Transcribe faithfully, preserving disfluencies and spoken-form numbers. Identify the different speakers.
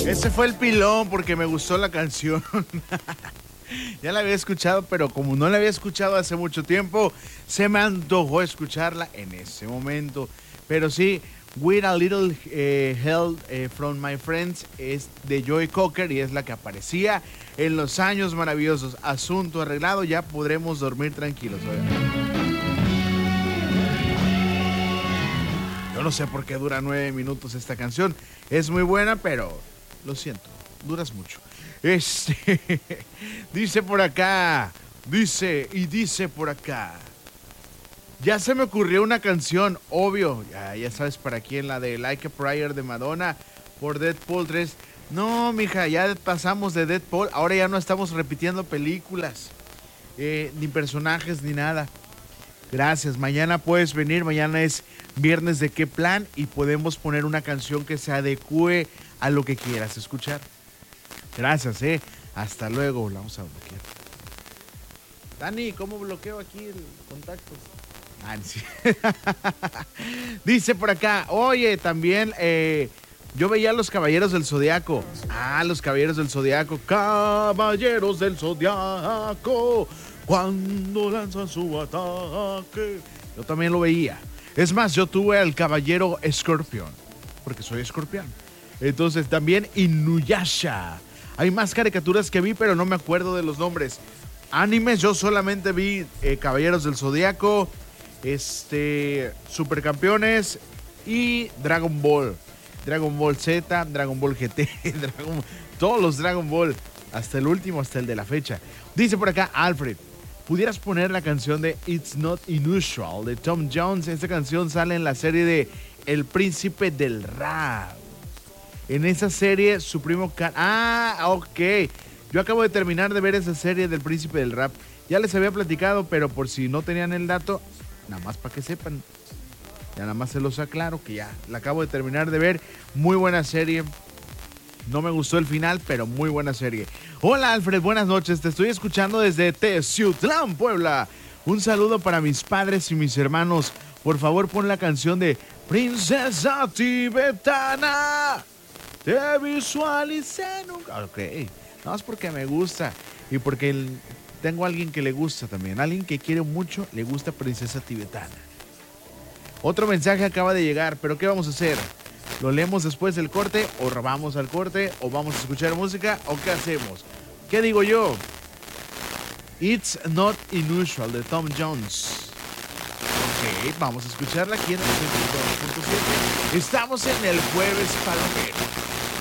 Speaker 1: Ese fue el pilón porque me gustó la canción. Ya la había escuchado, pero como no la había escuchado hace mucho tiempo, se me antojó escucharla en ese momento. Pero sí, With a Little eh, Help eh, from My Friends es de Joey Cocker y es la que aparecía en Los Años Maravillosos. Asunto arreglado, ya podremos dormir tranquilos. Yo no sé por qué dura nueve minutos esta canción. Es muy buena, pero lo siento, duras mucho. Este, dice por acá, dice y dice por acá. Ya se me ocurrió una canción, obvio, ya, ya sabes para quién, la de Like a Prayer de Madonna por Deadpool tres. No, mija, ya pasamos de Deadpool, ahora ya no estamos repitiendo películas, eh, ni personajes, ni nada. Gracias, mañana puedes venir, mañana es viernes de qué plan y podemos poner una canción que se adecue a lo que quieras escuchar. Gracias, eh. Hasta luego, la vamos a bloquear. Dani, ¿cómo bloqueo aquí el contacto? Ah, sí. Dice por acá, oye, también eh, yo veía Los Caballeros del Zodiaco. Ah, Los Caballeros del Zodiaco. Caballeros del Zodiaco, cuando lanzan su ataque. Yo también lo veía. Es más, yo tuve al Caballero Escorpión, porque soy escorpión. Entonces también Inuyasha. Hay más caricaturas que vi, pero no me acuerdo de los nombres. Animes, yo solamente vi eh, Caballeros del Zodiaco, este, Supercampeones y Dragon Ball. Dragon Ball Z, Dragon Ball G T, Dragon, todos los Dragon Ball, hasta el último, hasta el de la fecha. Dice por acá Alfred, ¿pudieras poner la canción de It's Not Unusual de Tom Jones? Esta canción sale en la serie de El Príncipe del Rap. En esa serie, su primo... Can- ah, ok. Yo acabo de terminar de ver esa serie del Príncipe del Rap. Ya les había platicado, pero por si no tenían el dato, nada más para que sepan. Ya nada más se los aclaro que ya la acabo de terminar de ver. Muy buena serie. No me gustó el final, pero muy buena serie. Hola, Alfred, buenas noches. Te estoy escuchando desde Teciutlán, Puebla. Un saludo para mis padres y mis hermanos. Por favor, pon la canción de Princesa Tibetana. Te visualicé nunca. Ok, no es porque me gusta y porque el, tengo a alguien que le gusta también. Alguien que quiere mucho, le gusta Princesa Tibetana. Otro mensaje acaba de llegar, pero ¿qué vamos a hacer? ¿Lo leemos después del corte o robamos al corte o vamos a escuchar música o qué hacemos? ¿Qué digo yo? It's Not Unusual de Tom Jones. Ok, vamos a escucharla aquí en el ciento dos punto siete. Estamos en el Jueves Palomero.